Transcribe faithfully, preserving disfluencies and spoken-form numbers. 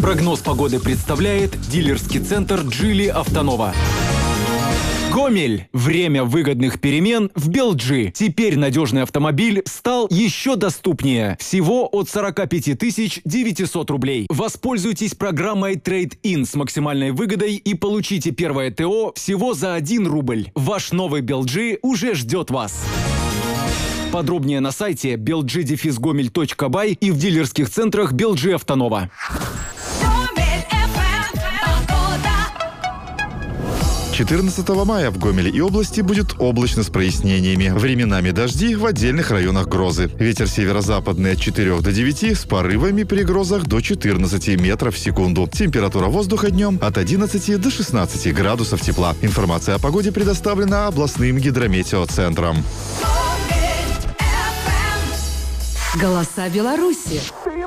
Прогноз погоды представляет дилерский центр Джили Автонова. Гомель. Время выгодных перемен в Белджи. Теперь надежный автомобиль стал еще доступнее. Всего от сорока пяти тысяч девятисот рублей. Воспользуйтесь программой Trade-in с максимальной выгодой и получите первое ТО всего за один рубль. Ваш новый Белджи уже ждет вас. Подробнее на сайте белджи дефис гомель точка бай и в дилерских центрах Белджи Автонова. четырнадцатого мая в Гомеле и области будет облачно с прояснениями. Временами дожди, в отдельных районах грозы. Ветер северо-западный от четырёх до девяти, с порывами при грозах до четырнадцати метров в секунду. Температура воздуха днем от одиннадцати до шестнадцати градусов тепла. Информация о погоде предоставлена областным гидрометеоцентром. Голоса Беларуси.